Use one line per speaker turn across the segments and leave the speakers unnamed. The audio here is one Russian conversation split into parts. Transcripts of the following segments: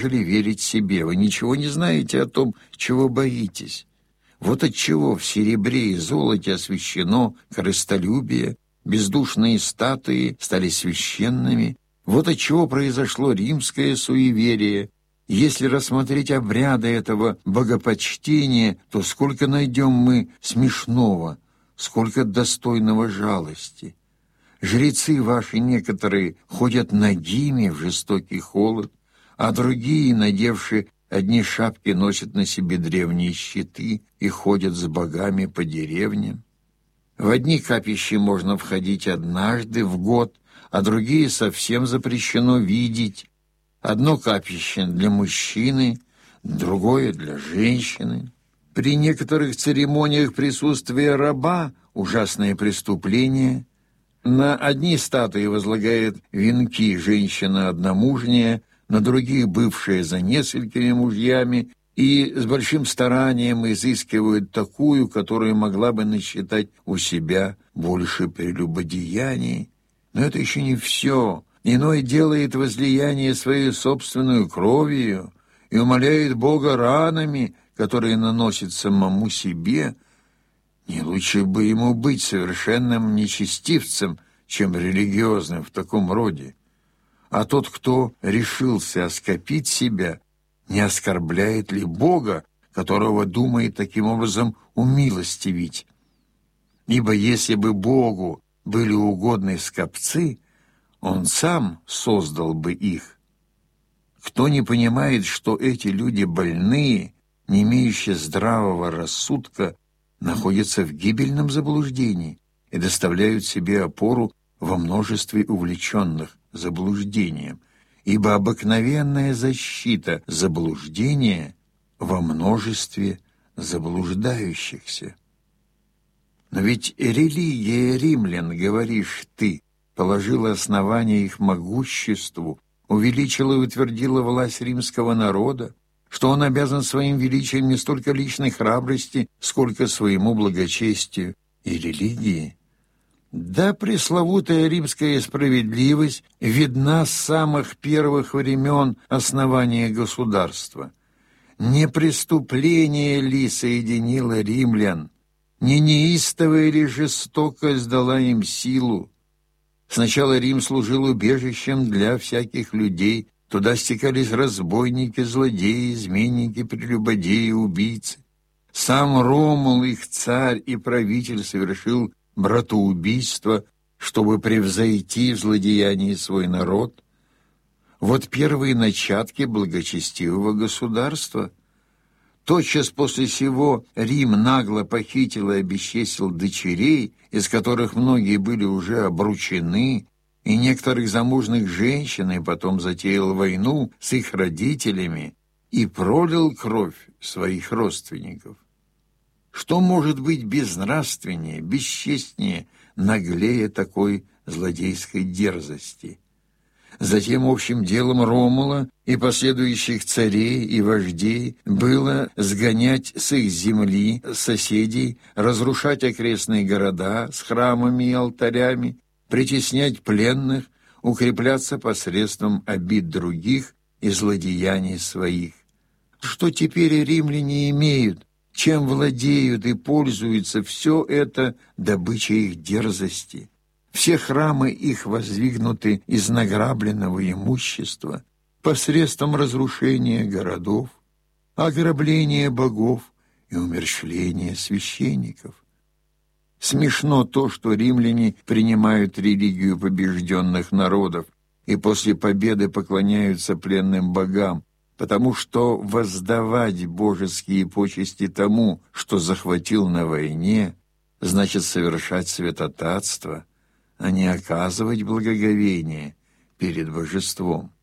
верить себе. Вы ничего не знаете о том, чего боитесь. Вот отчего в серебре и золоте освящено корыстолюбие, бездушные статуи стали священными. Вот отчего произошло римское суеверие. Если рассмотреть обряды этого богопочтения, то сколько найдем мы смешного, сколько достойного жалости. Жрецы ваши некоторые ходят нагими в жестокий холод, а другие, надевши одни шапки, носят на себе древние щиты и ходят с богами по деревням. В одни капища можно входить однажды в год, а другие совсем запрещено видеть. Одно капище для мужчины, другое для женщины. При некоторых церемониях присутствие раба – ужасное преступление. На одни статуи возлагает венки женщина одномужняя, на других бывшая за несколькими мужьями, и с большим старанием изыскивают такую, которая могла бы насчитать у себя больше прелюбодеяний. Но это еще не все. Иной делает возлияние своей собственной кровью и умоляет Бога ранами, которые наносит самому себе. Не лучше бы ему быть совершенным нечестивцем, чем религиозным в таком роде. А тот, кто решился оскопить себя, не оскорбляет ли Бога, которого думает таким образом умилостивить? Ибо если бы Богу были угодны скопцы, Он сам создал бы их. Кто не понимает, что эти люди больные, не имеющие здравого рассудка, находятся в гибельном заблуждении и доставляют себе опору во множестве увлеченных заблуждением, ибо обыкновенная защита заблуждения во множестве заблуждающихся. Но ведь религия римлян, говоришь ты, положила основание их могуществу, увеличила и утвердила власть римского народа, что он обязан своим величием не столько личной храбрости, сколько своему благочестию и религии. Да, пресловутая римская справедливость видна с самых первых времен основания государства. Не преступление ли соединило римлян, не неистовая ли жестокость дала им силу? Сначала Рим служил убежищем для всяких людей, туда стекались разбойники, злодеи, изменники, прелюбодеи, убийцы. Сам Ромул, их царь и правитель, совершил братоубийство, чтобы превзойти в злодеянии свой народ. Вот первые начатки благочестивого государства. Тотчас после сего Рим нагло похитил и обесчестил дочерей, из которых многие были уже обручены, и некоторых замужних женщин, и потом затеял войну с их родителями и пролил кровь своих родственников. Что может быть безнравственнее, бесчестнее, наглее такой злодейской дерзости? Затем общим делом Ромула и последующих царей и вождей было сгонять с их земли соседей, разрушать окрестные города с храмами и алтарями, притеснять пленных, укрепляться посредством обид других и злодеяний своих. Что теперь римляне имеют, чем владеют и пользуются, все это добыча их дерзости. Все храмы их воздвигнуты из награбленного имущества посредством разрушения городов, ограбления богов и умерщвления священников. Смешно то, что римляне принимают религию побежденных народов и после победы поклоняются пленным богам, потому что воздавать божеские почести тому, что захватил на войне, значит совершать святотатство, а не оказывать благоговение перед божеством.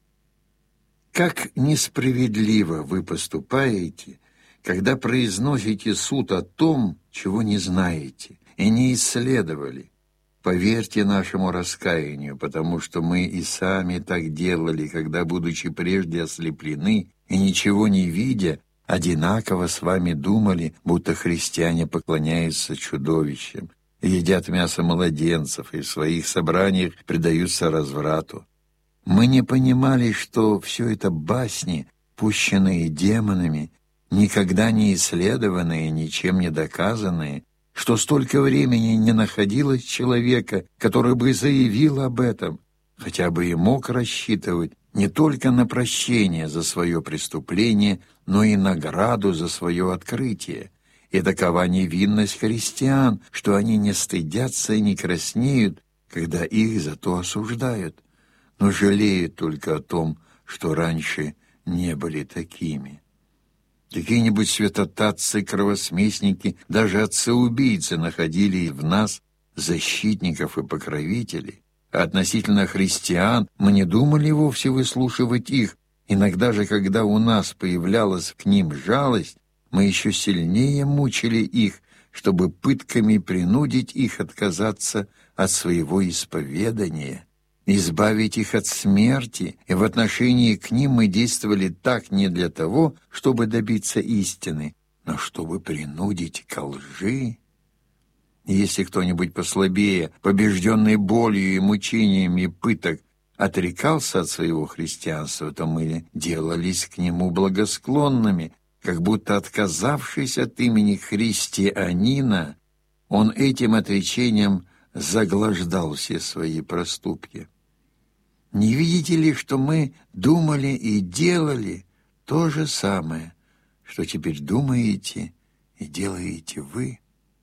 Как несправедливо вы поступаете, когда произносите суд о том, чего не знаете и не исследовали. Поверьте нашему раскаянию, потому что мы и сами так делали, когда, будучи прежде ослеплены и ничего не видя, одинаково с вами думали, будто христиане поклоняются чудовищам, едят мясо младенцев и в своих собраниях предаются разврату. Мы не понимали, что все это басни, пущенные демонами, никогда не исследованные, ничем не доказанные, что столько времени не находилось человека, который бы заявил об этом, хотя бы и мог рассчитывать не только на прощение за свое преступление, но и награду за свое открытие. И такова невинность христиан, что они не стыдятся и не краснеют, когда их за то осуждают, но жалеют только о том, что раньше не были такими. Какие-нибудь святотатцы-кровосмесники, даже отцы-убийцы находили в нас защитников и покровителей. А относительно христиан мы не думали вовсе выслушивать их. Иногда же, когда у нас появлялась к ним жалость, мы еще сильнее мучили их, чтобы пытками принудить их отказаться от своего исповедания, избавить их от смерти, и в отношении к ним мы действовали так не для того, чтобы добиться истины, но чтобы принудить ко лжи. И если кто-нибудь послабее, побежденный болью и мучениями пыток, отрекался от своего христианства, то мы делались к нему благосклонными, как будто отказавшись от имени христианина, он этим отречением заглаждал все свои проступки. Не видите ли, что мы думали и делали то же самое, что теперь думаете и делаете вы?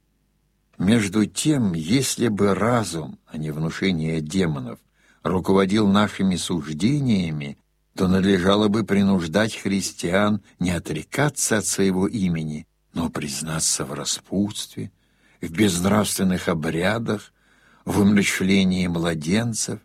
Между тем, если бы разум, а не внушение демонов, руководил нашими суждениями, то надлежало бы принуждать христиан не отрекаться от своего имени, но признаться в распутстве, в безнравственных обрядах, в умерщвлении младенцев.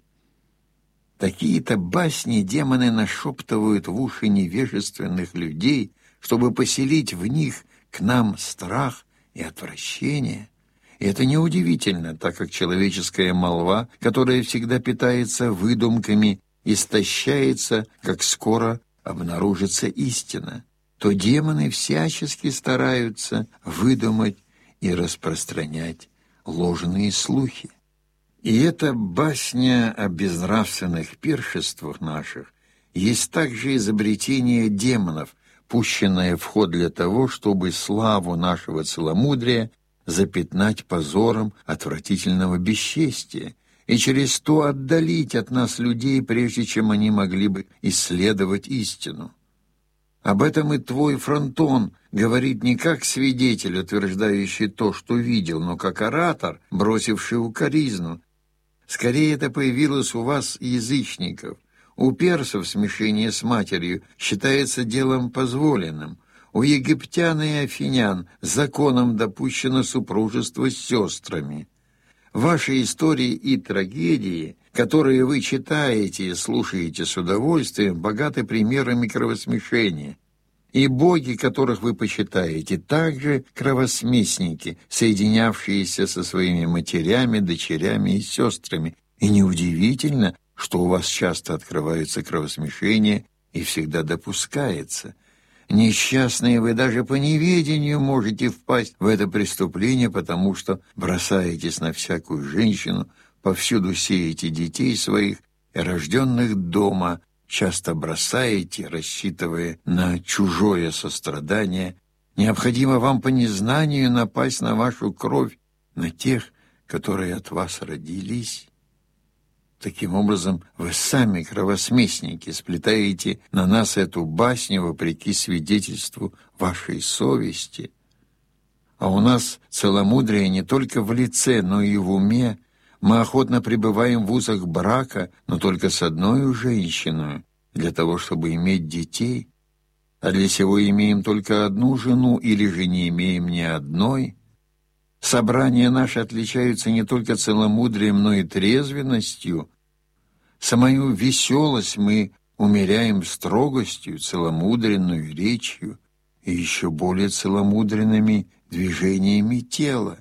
Такие-то басни демоны нашептывают в уши невежественных людей, чтобы поселить в них к нам страх и отвращение. И это неудивительно, так как человеческая молва, которая всегда питается выдумками, истощается, как скоро обнаружится истина, то демоны всячески стараются выдумать и распространять ложные слухи. И эта басня о безнравственных пиршествах наших есть также изобретение демонов, пущенное в ход для того, чтобы славу нашего целомудрия запятнать позором отвратительного бесчестия и через то отдалить от нас людей, прежде чем они могли бы исследовать истину. Об этом и твой Фронтон говорит не как свидетель, утверждающий то, что видел, но как оратор, бросивший укоризну. Скорее это появилось у вас, язычников. У персов смешение с матерью считается делом позволенным. У египтян и афинян законом допущено супружество с сестрами. Ваши истории и трагедии, которые вы читаете и слушаете с удовольствием, богаты примерами кровосмешения. И боги, которых вы почитаете, также кровосмесники, соединявшиеся со своими матерями, дочерями и сестрами. И неудивительно, что у вас часто открываются кровосмешения и всегда допускается. Несчастные, вы даже по неведению можете впасть в это преступление, потому что бросаетесь на всякую женщину, повсюду сеете детей своих и рожденных дома, часто бросаете, рассчитывая на чужое сострадание. Необходимо вам по незнанию напасть на вашу кровь, на тех, которые от вас родились. Таким образом, вы сами, кровосмесники, сплетаете на нас эту басню вопреки свидетельству вашей совести. А у нас целомудрие не только в лице, но и в уме. Мы охотно пребываем в узах брака, но только с одной женщиной, для того, чтобы иметь детей. А для сего имеем только одну жену или же не имеем ни одной. Собрания наши отличаются не только целомудрием, но и трезвенностью. Самую веселость мы умеряем строгостью, целомудренную речью и еще более целомудренными движениями тела.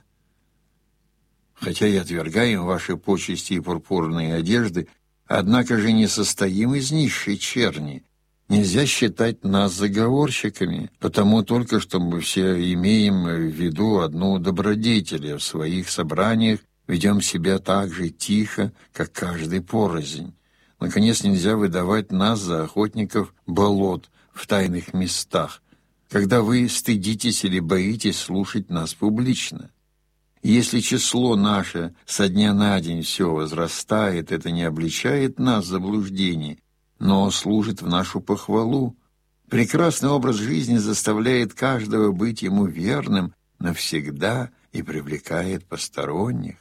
Хотя и отвергаем ваши почести и пурпурные одежды, однако же не состоим из низшей черни. Нельзя считать нас заговорщиками, потому только что мы все имеем в виду одну добродетель, в своих собраниях ведем себя так же тихо, как каждый порознь. Наконец, нельзя выдавать нас за охотников болот, в тайных местах, когда вы стыдитесь или боитесь слушать нас публично. Если число наше со дня на день все возрастает, это не обличает нас в заблуждении, но служит в нашу похвалу. Прекрасный образ жизни заставляет каждого быть ему верным навсегда и привлекает посторонних.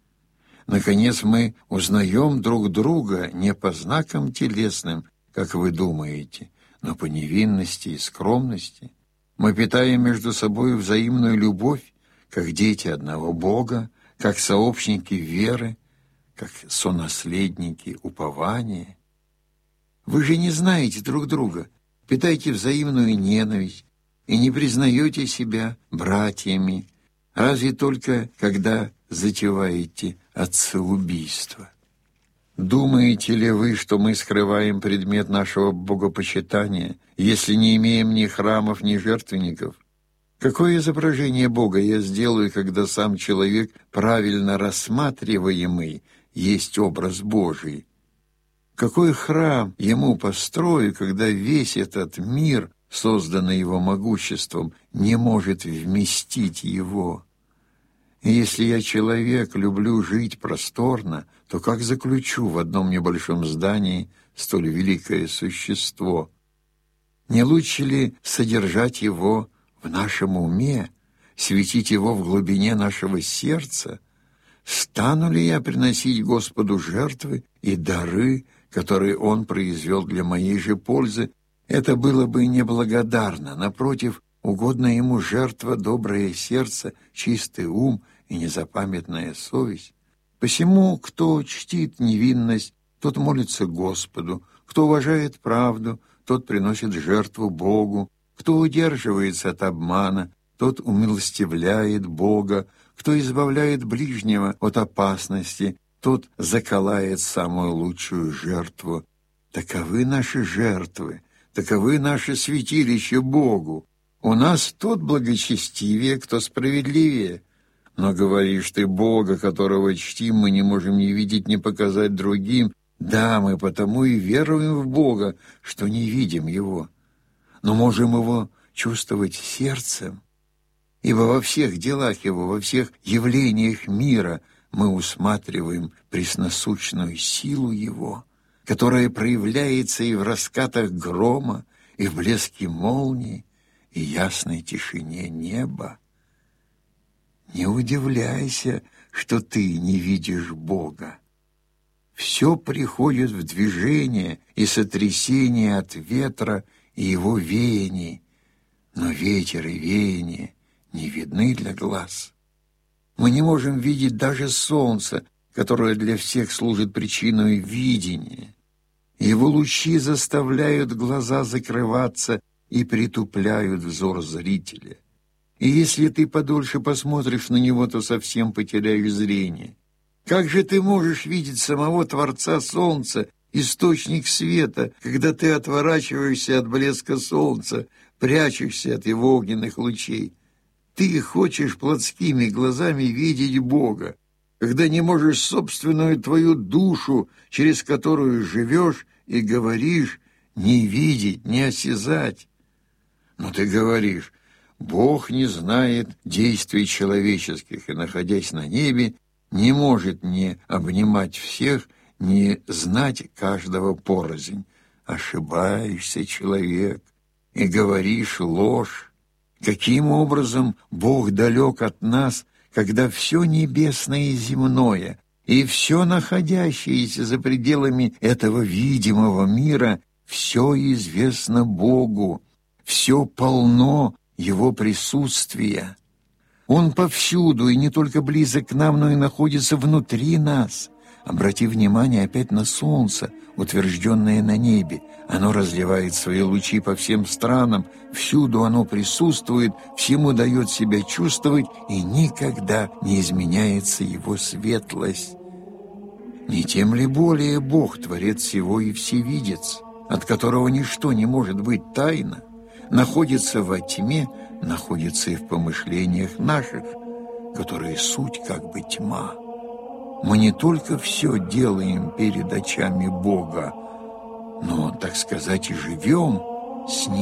Наконец, мы узнаем друг друга не по знакам телесным, как вы думаете, но по невинности и скромности. Мы питаем между собой взаимную любовь, как дети одного Бога, как сообщники веры, как сонаследники упования. Вы же не знаете друг друга, питаете взаимную ненависть и не признаете себя братьями, разве только когда затеваете отцеубийство. Думаете ли вы, что мы скрываем предмет нашего богопочитания, если не имеем ни храмов, ни жертвенников? Какое изображение Бога я сделаю, когда сам человек, правильно рассматриваемый, есть образ Божий? Какой храм ему построю, когда весь этот мир, созданный его могуществом, не может вместить его? И если я человек, люблю жить просторно, то как заключу в одном небольшом здании столь великое существо? Не лучше ли содержать его в нашем уме, светить его в глубине нашего сердца? Стану ли я приносить Господу жертвы и дары, которые Он произвел для моей же пользы? Это было бы неблагодарно. Напротив, угодна Ему жертва, доброе сердце, чистый ум и незапамятная совесть. Посему, кто чтит невинность, тот молится Господу, кто уважает правду, тот приносит жертву Богу, кто удерживается от обмана, тот умилостивляет Бога, кто избавляет ближнего от опасности, тот заколает самую лучшую жертву. Таковы наши жертвы, таковы наши святилища Богу. У нас тот благочестивее, кто справедливее. Но говоришь ты, Бога, которого чтим, мы не можем ни видеть, ни показать другим. Да, мы потому и веруем в Бога, что не видим Его, но можем Его чувствовать сердцем, ибо во всех делах Его, во всех явлениях мира мы усматриваем пресносущную силу Его, которая проявляется и в раскатах грома, и в блеске молнии, и ясной тишине неба. Не удивляйся, что ты не видишь Бога. Все приходит в движение и сотрясение от ветра и его веяний, но ветер и веяние не видны для глаз. Мы не можем видеть даже солнце, которое для всех служит причиной видения. Его лучи заставляют глаза закрываться и притупляют взор зрителя. И если ты подольше посмотришь на него, то совсем потеряешь зрение. Как же ты можешь видеть самого Творца Солнца, источник света, когда ты отворачиваешься от блеска солнца, прячешься от его огненных лучей? Ты хочешь плотскими глазами видеть Бога, когда не можешь собственную твою душу, через которую живешь и говоришь, не видеть, не осязать. Но ты говоришь: Бог не знает действий человеческих, и, находясь на небе, не может не обнимать всех, не знать каждого порознь. Ошибаешься, человек, и говоришь ложь. Каким образом Бог далек от нас, когда все небесное и земное, и все находящееся за пределами этого видимого мира, все известно Богу, все полно Его присутствия. Он повсюду, и не только близок к нам, но и находится внутри нас. Обрати внимание опять на солнце, утвержденное на небе. Оно разливает свои лучи по всем странам, всюду оно присутствует, всему дает себя чувствовать, и никогда не изменяется его светлость. Не тем ли более Бог, Творец всего и Всевидец, от которого ничто не может быть тайно, находится во тьме, находится и в помышлениях наших, которые суть как бы тьма. Мы не только все делаем перед очами Бога, но, так сказать, и живем с Ним.